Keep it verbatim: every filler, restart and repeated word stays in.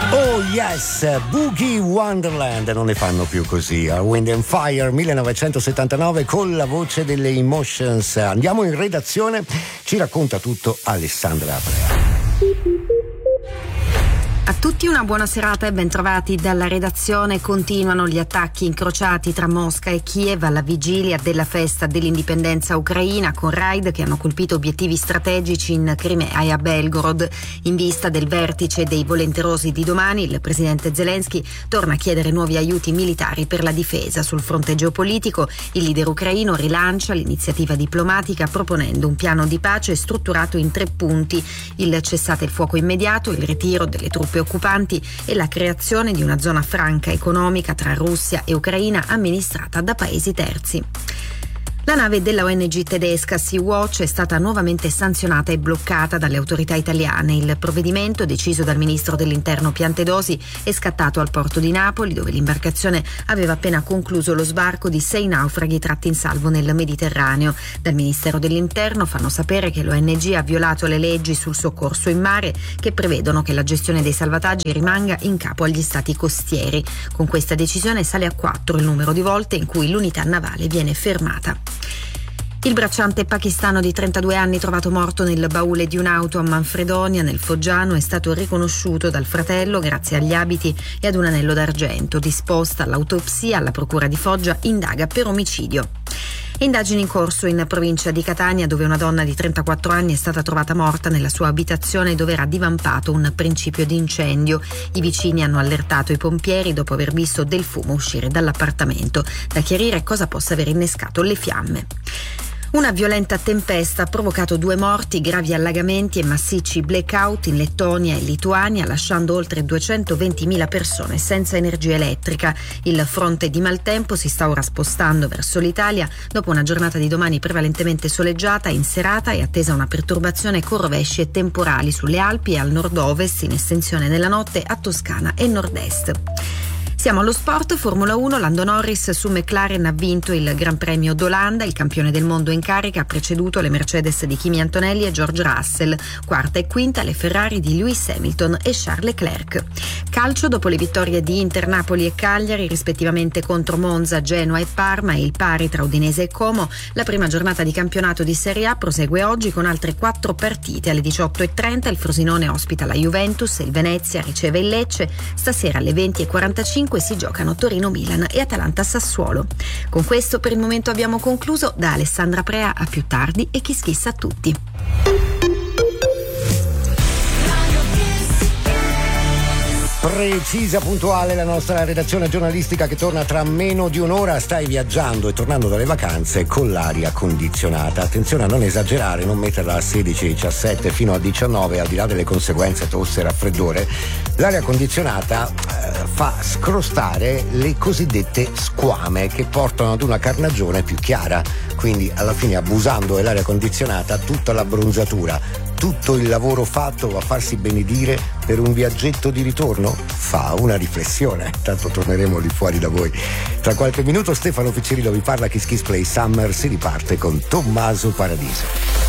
Oh yes, Boogie Wonderland, non ne fanno più così. A Wind and Fire millenovecentosettantanove con la voce delle Emotions. Andiamo in redazione, ci racconta tutto Alessandra Aprea. A tutti una buona serata e bentrovati dalla redazione. Continuano gli attacchi incrociati tra Mosca e Kiev alla vigilia della festa dell'indipendenza ucraina, con raid che hanno colpito obiettivi strategici in Crimea e a Belgorod. In vista del vertice dei volenterosi di domani, il presidente Zelensky torna a chiedere nuovi aiuti militari per la difesa. Sul fronte geopolitico, il leader ucraino rilancia l'iniziativa diplomatica proponendo un piano di pace strutturato in tre punti: il cessate il fuoco immediato, il ritiro delle truppe occupanti e la creazione di una zona franca economica tra Russia e Ucraina amministrata da paesi terzi. La nave della O N G tedesca Sea-Watch è stata nuovamente sanzionata e bloccata dalle autorità italiane. Il provvedimento, deciso dal ministro dell'Interno Piantedosi, è scattato al porto di Napoli, dove l'imbarcazione aveva appena concluso lo sbarco di sei naufraghi tratti in salvo nel Mediterraneo. Dal Ministero dell'Interno fanno sapere che l'O N G ha violato le leggi sul soccorso in mare, che prevedono che la gestione dei salvataggi rimanga in capo agli stati costieri. Con questa decisione sale a quattro il numero di volte in cui l'unità navale viene fermata. Il bracciante pakistano di trentadue anni trovato morto nel baule di un'auto a Manfredonia, nel Foggiano, è stato riconosciuto dal fratello grazie agli abiti e ad un anello d'argento. Disposta l'autopsia, la procura di Foggia indaga per omicidio. Indagini in corso in provincia di Catania, dove una donna di trentaquattro anni è stata trovata morta nella sua abitazione, dove era divampato un principio di incendio. I vicini hanno allertato i pompieri dopo aver visto del fumo uscire dall'appartamento. Da chiarire cosa possa aver innescato le fiamme. Una violenta tempesta ha provocato due morti, gravi allagamenti e massicci blackout in Lettonia e Lituania, lasciando oltre duecentoventimila persone senza energia elettrica. Il fronte di maltempo si sta ora spostando verso l'Italia. Dopo una giornata di domani prevalentemente soleggiata, in serata è attesa una perturbazione con rovesci e temporali sulle Alpi e al nord-ovest, in estensione nella notte a Toscana e nord-est. Siamo allo sport. Formula uno, Lando Norris su McLaren ha vinto il Gran Premio d'Olanda. Il campione del mondo in carica ha preceduto le Mercedes di Kimi Antonelli e George Russell. Quarta e quinta le Ferrari di Lewis Hamilton e Charles Leclerc. Calcio, dopo le vittorie di Inter, Napoli e Cagliari, rispettivamente contro Monza, Genoa e Parma, e il pari tra Udinese e Como, la prima giornata di campionato di Serie A prosegue oggi con altre quattro partite. Alle diciotto e trenta il Frosinone ospita la Juventus, il Venezia riceve il Lecce. Stasera alle venti e quarantacinque si giocano Torino-Milan e Atalanta-Sassuolo. Con questo per il momento abbiamo concluso. Da Alessandra Prea, a più tardi e kiss kiss a tutti. Precisa, puntuale la nostra redazione giornalistica, che torna tra meno di un'ora. Stai viaggiando e tornando dalle vacanze con l'aria condizionata. Attenzione a non esagerare, non metterla a sedici, diciassette fino a diciannove, al di là delle conseguenze tosse e raffreddore. L'aria condizionata eh, fa scrostare le cosiddette squame, che portano ad una carnagione più chiara. Quindi alla fine, abusando dell'aria condizionata, tutta la bronzatura, tutto il lavoro fatto va a farsi benedire per un viaggetto di ritorno? Fa una riflessione, tanto torneremo lì fuori da voi. Tra qualche minuto Stefano Piccirillo vi parla. Kiss Kiss Play Summer si riparte con Tommaso Paradiso.